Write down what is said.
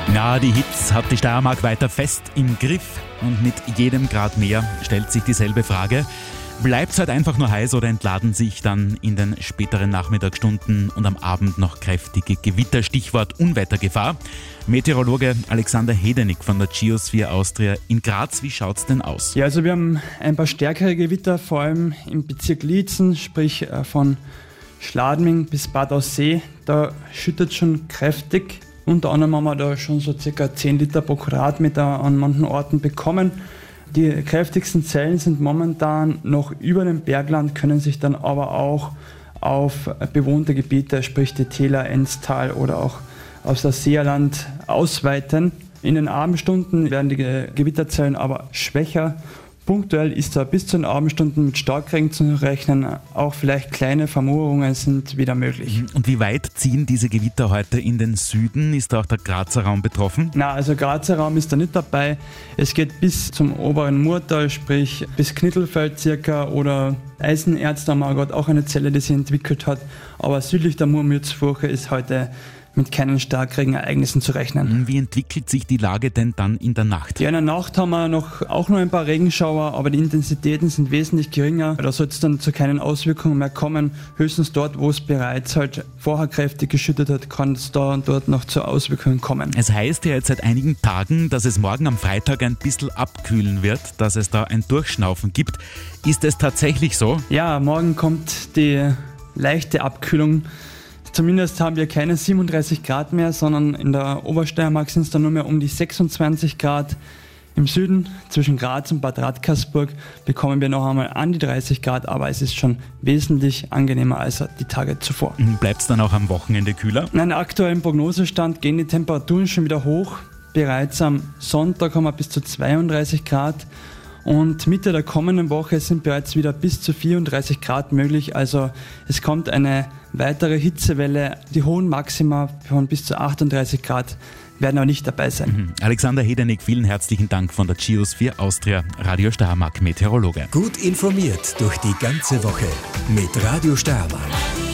Ja, die Hitze hat die Steiermark weiter fest im Griff und mit jedem Grad mehr stellt sich dieselbe Frage. Bleibt es halt einfach nur heiß oder entladen sich dann in den späteren Nachmittagsstunden und am Abend noch kräftige Gewitter? Stichwort Unwettergefahr. Meteorologe Alexander Hedenig von der Geosphere Austria in Graz. Wie schaut's denn aus? Ja, also wir haben ein paar stärkere Gewitter, vor allem im Bezirk Liezen, sprich von Schladming bis Bad Aussee. Da schüttet schon kräftig. Unter anderem haben wir da schon so ca. 10 Liter pro Quadratmeter an manchen Orten bekommen. Die kräftigsten Zellen sind momentan noch über dem Bergland, können sich dann aber auch auf bewohnte Gebiete, sprich die Täler, Enztal oder auch aus das Seerland ausweiten. In den Abendstunden werden die Gewitterzellen aber schwächer. Punktuell ist da bis zu den Abendstunden mit Starkregen zu rechnen. Auch vielleicht kleine Vermurungen sind wieder möglich. Und wie weit ziehen diese Gewitter heute in den Süden? Ist da auch der Grazer Raum betroffen? Na, also Grazer Raum ist da nicht dabei. Es geht bis zum oberen Murtal, sprich bis Knittelfeld circa oder Eisenerz. Da haben wir gerade auch eine Zelle, die sich entwickelt hat. Aber südlich der Murmürzfurche ist heute mit keinen Starkregenereignissen zu rechnen. Wie entwickelt sich die Lage denn dann in der Nacht? Ja, in der Nacht haben wir auch noch ein paar Regenschauer, aber die Intensitäten sind wesentlich geringer. Da soll es dann zu keinen Auswirkungen mehr kommen. Höchstens dort, wo es bereits halt vorher kräftig geschüttet hat, kann es da und dort noch zu Auswirkungen kommen. Es heißt ja jetzt seit einigen Tagen, dass es morgen am Freitag ein bisschen abkühlen wird, dass es da ein Durchschnaufen gibt. Ist es tatsächlich so? Ja, morgen kommt die leichte Abkühlung. Zumindest haben wir keine 37 Grad mehr, sondern in der Obersteiermark sind es dann nur mehr um die 26 Grad. Im Süden, zwischen Graz und Bad Radkersburg, bekommen wir noch einmal an die 30 Grad, aber es ist schon wesentlich angenehmer als die Tage zuvor. Bleibt es dann auch am Wochenende kühler? In einem aktuellen Prognosestand gehen die Temperaturen schon wieder hoch. Bereits am Sonntag haben wir bis zu 32 Grad. Und Mitte der kommenden Woche sind bereits wieder bis zu 34 Grad möglich. Also es kommt eine weitere Hitzewelle. Die hohen Maxima von bis zu 38 Grad werden aber nicht dabei sein. Alexander Hedenig, vielen herzlichen Dank von der Geosphere Austria, Radio Steiermark Meteorologe. Gut informiert durch die ganze Woche mit Radio Steiermark.